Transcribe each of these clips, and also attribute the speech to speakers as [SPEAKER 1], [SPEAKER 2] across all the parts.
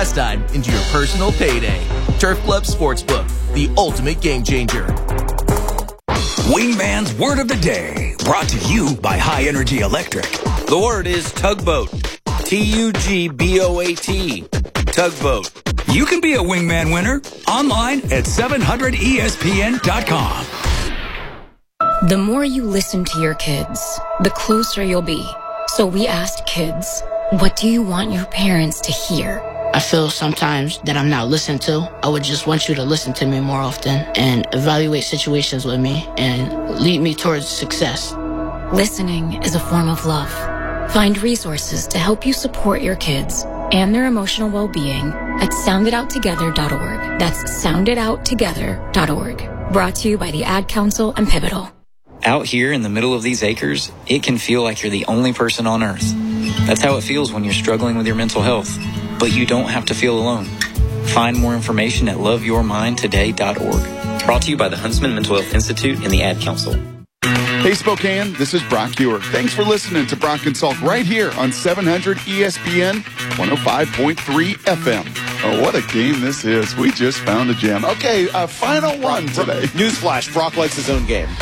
[SPEAKER 1] time into your personal payday. Turf Club Sportsbook, the ultimate game changer.
[SPEAKER 2] Wingman's Word of the Day, brought to you by High Energy Electric.
[SPEAKER 3] The word is tugboat. Tugboat. Tugboat.
[SPEAKER 2] You can be a Wingman winner online at 700ESPN.com.
[SPEAKER 4] The more you listen to your kids, the closer you'll be. So we asked kids, what do you want your parents to hear?
[SPEAKER 5] I feel sometimes that I'm not listened to. I would just want you to listen to me more often and evaluate situations with me and lead me towards success.
[SPEAKER 4] Listening is a form of love. Find resources to help you support your kids and their emotional well-being at sounditouttogether.org. That's sounditouttogether.org. Brought to you by the Ad Council and Pivotal.
[SPEAKER 6] Out here in the middle of these acres, it can feel like you're the only person on earth. That's how it feels when you're struggling with your mental health. But you don't have to feel alone. Find more information at loveyourmindtoday.org. Brought to you by the Huntsman Mental Health Institute and the Ad Council.
[SPEAKER 7] Hey Spokane, this is Brock Ewer. Thanks for listening to Brock and Salk right here on 700 ESPN 105.3 FM. Oh, what a game this is. We just found a gem. Okay, final one today.
[SPEAKER 8] Newsflash, Brock likes his own game.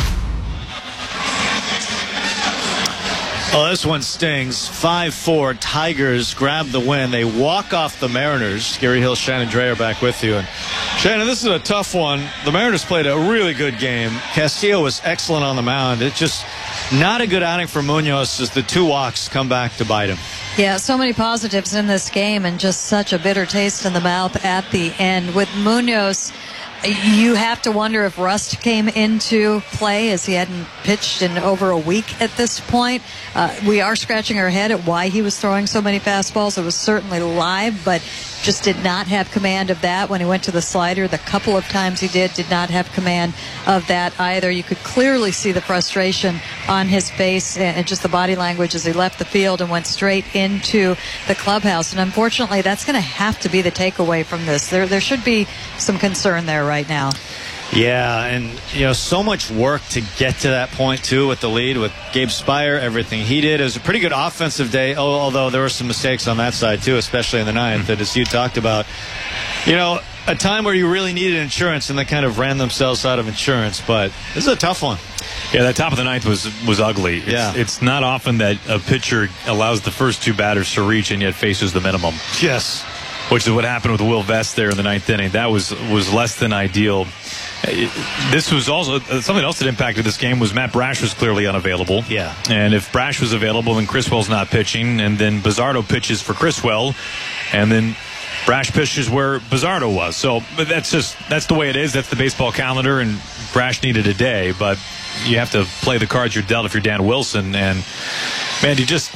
[SPEAKER 9] Oh, this one stings. 5-4, Tigers grab the win. They walk off the Mariners. Gary Hill, Shannon Dre are back with you. And Shannon, this is a tough one. The Mariners played a really good game. Castillo was excellent on the mound. It's just not a good outing for Munoz as the two walks come back to bite him.
[SPEAKER 10] Yeah, so many positives in this game and just such a bitter taste in the mouth at the end. With Munoz, you have to wonder if rust came into play, as he hadn't pitched in over a week at this point. We are scratching our head at why he was throwing so many fastballs. It was certainly live, but just did not have command of that when he went to the slider. The couple of times he did not have command of that either. You could clearly see the frustration on his face and just the body language as he left the field and went straight into the clubhouse. And unfortunately, that's going to have to be the takeaway from this. There should be some concern there right now.
[SPEAKER 9] Yeah, and so much work to get to that point too with the lead, with Gabe Spire, everything he did. It was a pretty good offensive day, although there were some mistakes on that side too, especially in the ninth, that as you talked about. A time where you really needed insurance and they kind of ran themselves out of insurance, but this is a tough one.
[SPEAKER 11] Yeah, that top of the ninth was ugly. It's not often that a pitcher allows the first two batters to reach and yet faces the minimum.
[SPEAKER 9] Yes.
[SPEAKER 11] Which is what happened with Will Vest there in the ninth inning. That was less than ideal. This was also something else that impacted this game was Matt Brash was clearly unavailable.
[SPEAKER 9] Yeah.
[SPEAKER 11] And if Brash was available, then Criswell's not pitching, and then Bizzardo pitches for Criswell, and then Brash pitches where Bizzardo was. So but that's the way it is. That's the baseball calendar, and Brash needed a day, but you have to play the cards you're dealt if you're Dan Wilson. And man,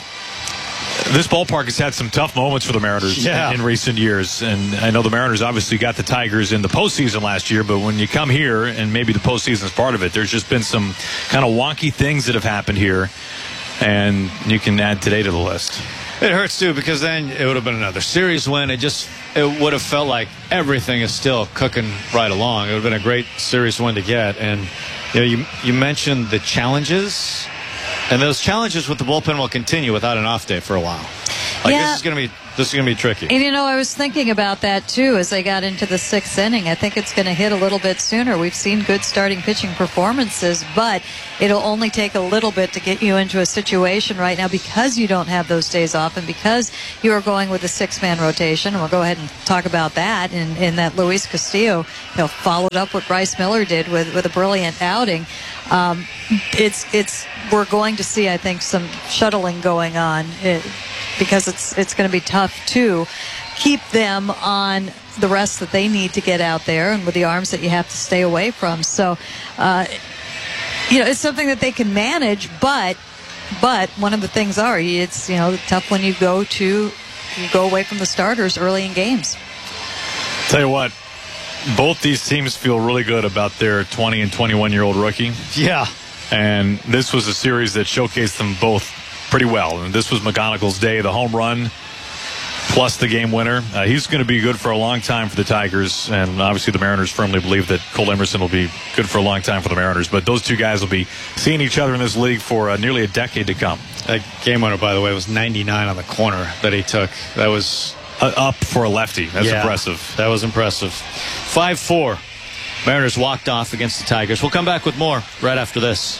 [SPEAKER 11] this ballpark has had some tough moments for the Mariners in recent years. And I know the Mariners obviously got the Tigers in the postseason last year, but when you come here, and maybe the postseason is part of it, there's just been some kind of wonky things that have happened here. And you can add today to the list.
[SPEAKER 9] It hurts too, because then it would have been another series win. It would have felt like everything is still cooking right along. It would have been a great series win to get. And you mentioned the challenges. And those challenges with the bullpen will continue without an off day for a while. This is going to be tricky.
[SPEAKER 10] And I was thinking about that too as they got into the sixth inning. I think it's going to hit a little bit sooner. We've seen good starting pitching performances, but it'll only take a little bit to get you into a situation right now because you don't have those days off and because you are going with a six-man rotation. And we'll go ahead and talk about that in that Luis Castillo followed up what Bryce Miller did with a brilliant outing. We're going to see, I think, some shuttling going on because it's going to be tough to keep them on the rest that they need to get out there and with the arms that you have to stay away from. So, it's something that they can manage, but one of the things it's tough when you go away from the starters early in games.
[SPEAKER 11] Tell you what, both these teams feel really good about their 20 and 21-year-old rookie.
[SPEAKER 9] Yeah.
[SPEAKER 11] And this was a series that showcased them both pretty well. And this was McGonagall's day, the home run plus the game winner. He's going to be good for a long time for the Tigers. And obviously the Mariners firmly believe that Cole Emerson will be good for a long time for the Mariners. But those two guys will be seeing each other in this league for nearly a decade to come.
[SPEAKER 9] That game winner, by the way, was 99 on the corner that he took. That was
[SPEAKER 11] up for a lefty. That's impressive.
[SPEAKER 9] That was impressive. 5-4. Mariners walked off against the Tigers. We'll come back with more right after this.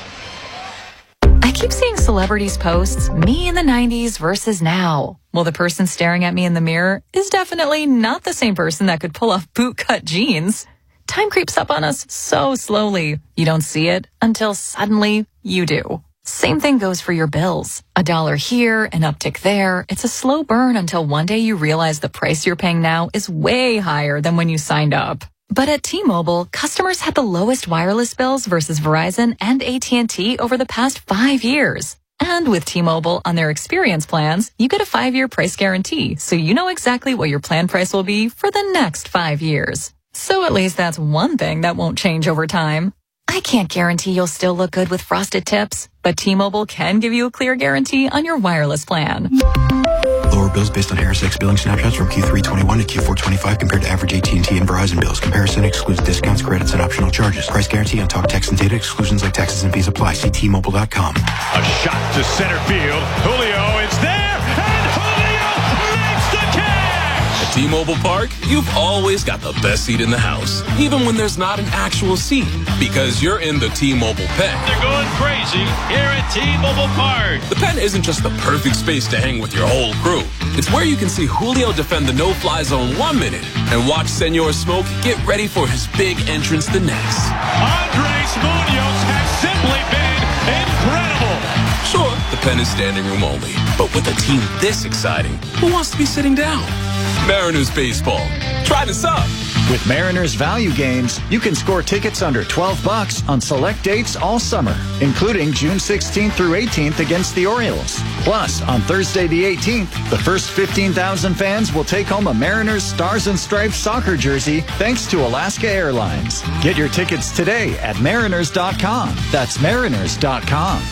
[SPEAKER 12] I keep seeing celebrities posts, me in the 90s versus now. Well, the person staring at me in the mirror is definitely not the same person that could pull off bootcut jeans. Time creeps up on us so slowly. You don't see it until suddenly you do. Same thing goes for your bills. $1 here, an uptick there. It's a slow burn until one day you realize the price you're paying now is way higher than when you signed up. But at T-Mobile, customers had the lowest wireless bills versus Verizon and AT&T over the past 5 years. And with T-Mobile on their experience plans, you get a 5-year price guarantee, so you know exactly what your plan price will be for the next 5 years. So at least that's one thing that won't change over time. I can't guarantee you'll still look good with frosted tips, but T-Mobile can give you a clear guarantee on your wireless plan.
[SPEAKER 13] Lower bills based on Harris X billing snapshots from Q3 21 to Q4 25 compared to average AT&T and Verizon bills. Comparison excludes discounts, credits, and optional charges. Price guarantee on talk, text, and data. Exclusions like taxes and fees apply. See T-Mobile.com.
[SPEAKER 11] A shot to center field. Julio is there, and Julio makes the catch!
[SPEAKER 14] At T-Mobile Park, you've always got the best seat in the house, even when there's not an actual seat, because you're in the T-Mobile pen.
[SPEAKER 11] They're going crazy here at T-Mobile Park.
[SPEAKER 14] The pen isn't just the perfect space to hang with your whole crew. It's where you can see Julio defend the no-fly zone 1 minute and watch Senor Smoke get ready for his big entrance the next.
[SPEAKER 11] Andres Munoz has simply been incredible.
[SPEAKER 14] Sure, the pen is standing room only, but with a team this exciting, who wants to be sitting down? Mariners baseball. Try this up.
[SPEAKER 15] With Mariners value games, you can score tickets under $12 on select dates all summer, including June 16th through 18th against the Orioles. Plus, on Thursday the 18th, the first 15,000 fans will take home a Mariners Stars and Stripes soccer jersey thanks to Alaska Airlines. Get your tickets today at mariners.com. That's mariners.com.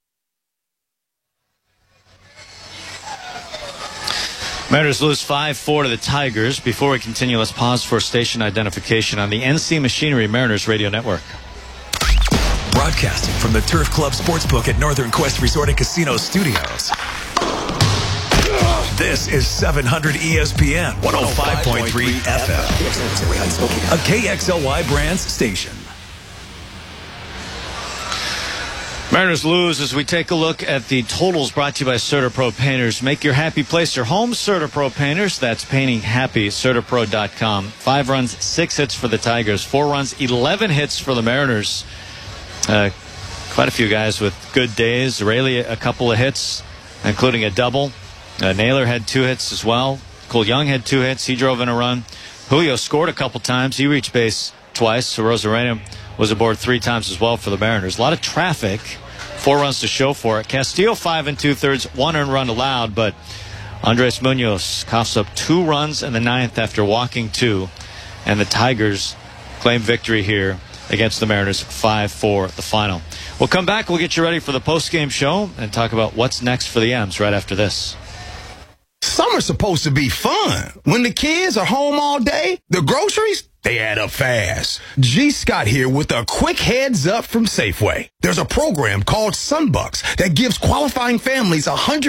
[SPEAKER 9] Mariners lose 5-4 to the Tigers. Before we continue, let's pause for station identification on the NC Machinery Mariners Radio Network.
[SPEAKER 2] Broadcasting from the Turf Club Sportsbook at Northern Quest Resort and Casino Studios. This is 700 ESPN 105.3 FM. A KXLY Brands station.
[SPEAKER 9] Mariners lose as we take a look at the totals brought to you by CertaPro Painters. Make your happy place your home, CertaPro Painters. That's painting happy, CertaPro.com. 5 runs, 6 hits for the Tigers. 4 runs, 11 hits for the Mariners. Quite a few guys with good days. Rayleigh, a couple of hits, including a double. Naylor had 2 hits as well. Cole Young had 2 hits. He drove in a run. Julio scored a couple times. He reached base twice. So Rosarena was aboard 3 times as well for the Mariners. A lot of traffic. 4 runs to show for it. Castillo 5 2/3, 1 earned run allowed, but Andres Munoz coughs up 2 runs in the 9th after walking 2, and the Tigers claim victory here against the Mariners 5-4 the final. We'll come back. We'll get you ready for the post-game show and talk about what's next for the M's right after this.
[SPEAKER 16] Summer's supposed to be fun. When the kids are home all day, the groceries, they add up fast. G. Scott here with a quick heads up from Safeway. There's a program called Sunbucks that gives qualifying families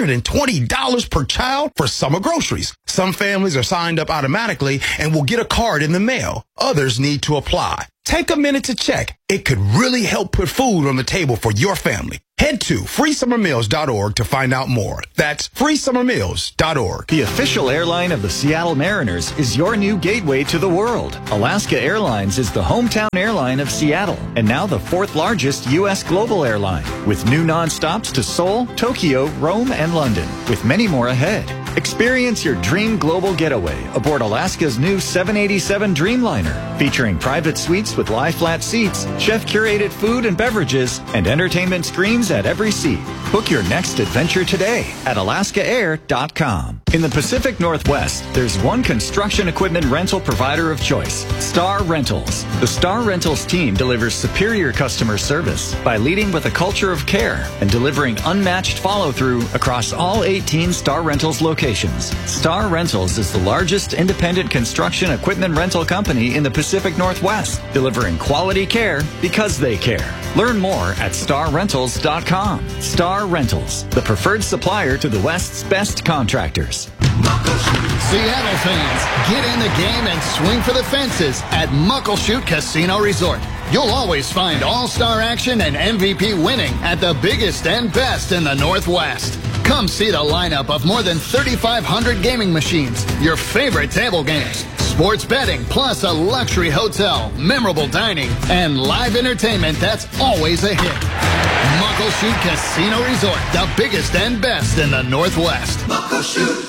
[SPEAKER 16] $120 per child for summer groceries. Some families are signed up automatically and will get a card in the mail. Others need to apply. Take a minute to check. It could really help put food on the table for your family. Head to freesummermeals.org to find out more. That's freesummermeals.org.
[SPEAKER 15] The official airline of the Seattle Mariners is your new gateway to the world. Alaska Airlines is the hometown airline of Seattle and now the 4th largest U.S. global airline, with new nonstops to Seoul, Tokyo, Rome, and London, with many more ahead. Experience your dream global getaway aboard Alaska's new 787 Dreamliner, featuring private suites with lie-flat seats, chef-curated food and beverages, and entertainment screens at every seat. Book your next adventure today at alaskaair.com. In the Pacific Northwest, there's one construction equipment rental provider of choice, Star Rentals. The Star Rentals team delivers superior customer service by leading with a culture of care and delivering unmatched follow-through across all 18 Star Rentals locations. Star Rentals is the largest independent construction equipment rental company in the Pacific Northwest, delivering quality care because they care. Learn more at starrentals.com. Star Rentals, the preferred supplier to the West's best contractors.
[SPEAKER 17] Seattle fans, get in the game and swing for the fences at Muckleshoot Casino Resort. You'll always find all-star action and MVP winning at the biggest and best in the Northwest. Come see the lineup of more than 3,500 gaming machines, your favorite table games, sports betting, plus a luxury hotel, memorable dining, and live entertainment that's always a hit. Muckleshoot Casino Resort, the biggest and best in the Northwest. Muckleshoot.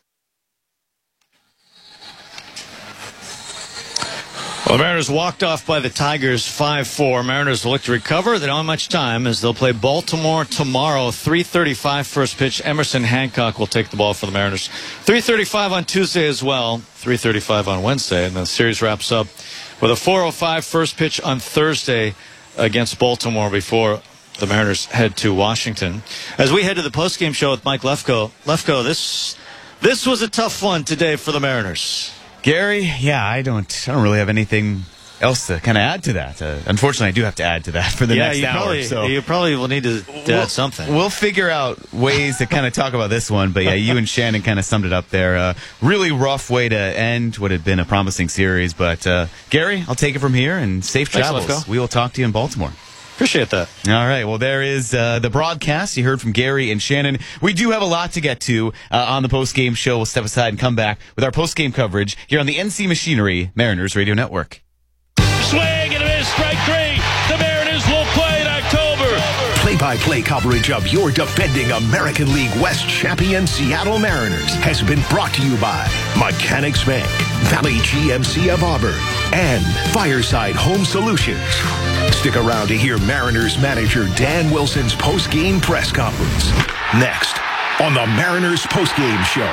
[SPEAKER 9] Well, the Mariners walked off by the Tigers 5-4. Mariners will look to recover. They don't have much time as they'll play Baltimore tomorrow. 3:35 first pitch. Emerson Hancock will take the ball for the Mariners. 3:35 on Tuesday as well. 3:35 on Wednesday. And the series wraps up with a 4:05 first pitch on Thursday against Baltimore before the Mariners head to Washington. As we head to the postgame show with Mike Lefkoe. Lefkoe, this was a tough one today for the Mariners.
[SPEAKER 18] Gary, yeah, I don't really have anything else to kind of add to that. Unfortunately, I do have to add to that for the next hour. So
[SPEAKER 9] you probably will need to add something.
[SPEAKER 18] We'll figure out ways to kind of talk about this one. But yeah, you and Shannon kind of summed it up there. Really rough way to end what had been a promising series. But Gary, I'll take it from here and safe travels.
[SPEAKER 9] Thanks,
[SPEAKER 18] we will talk to you in Baltimore.
[SPEAKER 9] Appreciate that.
[SPEAKER 18] All right. Well, there is the broadcast. You heard from Gary and Shannon. We do have a lot to get to on the post-game show. We'll step aside and come back with our post-game coverage here on the NC Machinery Mariners Radio Network.
[SPEAKER 19] Swing and a miss, strike three. The Mariners will play in October.
[SPEAKER 20] Play-by-play coverage of your defending American League West champion Seattle Mariners has been brought to you by Mechanics Bank, Valley GMC of Auburn, and Fireside Home Solutions. Stick around to hear Mariners manager Dan Wilson's post-game press conference. Next, on the Mariners post-game show.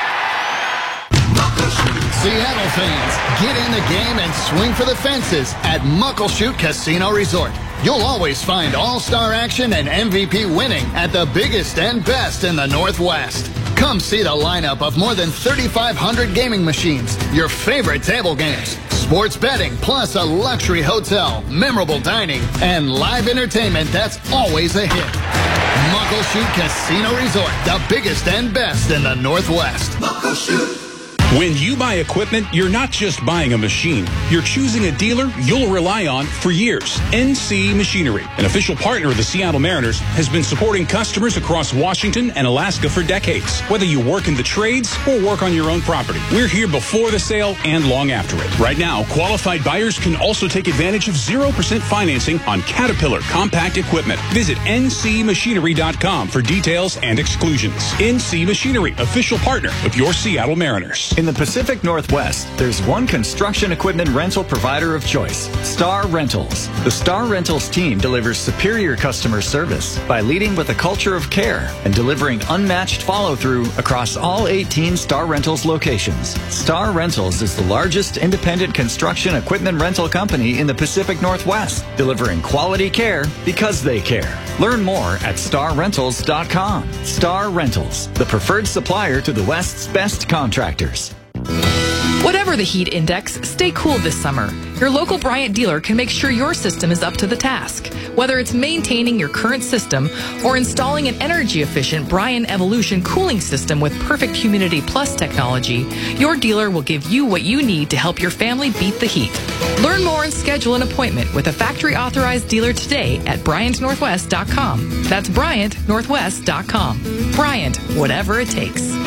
[SPEAKER 17] Seattle fans, get in the game and swing for the fences at Muckleshoot Casino Resort. You'll always find all-star action and MVP winning at the biggest and best in the Northwest. Come see the lineup of more than 3,500 gaming machines, your favorite table games, sports betting, plus a luxury hotel, memorable dining, and live entertainment that's always a hit. Muckleshoot Casino Resort, the biggest and best in the Northwest. Muckleshoot.
[SPEAKER 21] When you buy equipment, you're not just buying a machine. You're choosing a dealer you'll rely on for years. NC Machinery, an official partner of the Seattle Mariners, has been supporting customers across Washington and Alaska for decades. Whether you work in the trades or work on your own property, we're here before the sale and long after it. Right now, qualified buyers can also take advantage of 0% financing on Caterpillar compact equipment. Visit ncmachinery.com for details and exclusions. NC Machinery, official partner of your Seattle Mariners.
[SPEAKER 15] In the Pacific Northwest, there's one construction equipment rental provider of choice, Star Rentals. The Star Rentals team delivers superior customer service by leading with a culture of care and delivering unmatched follow-through across all 18 Star Rentals locations. Star Rentals is the largest independent construction equipment rental company in the Pacific Northwest, delivering quality care because they care. Learn more at starrentals.com. Star Rentals, the preferred supplier to the West's best contractors.
[SPEAKER 12] Whatever the heat index, stay cool this summer. Your local Bryant dealer can make sure your system is up to the task. Whether it's maintaining your current system or installing an energy-efficient Bryant Evolution cooling system with Perfect Humidity Plus technology, your dealer will give you what you need to help your family beat the heat. Learn more and schedule an appointment with a factory-authorized dealer today at BryantNorthwest.com. That's BryantNorthwest.com. Bryant, whatever it takes.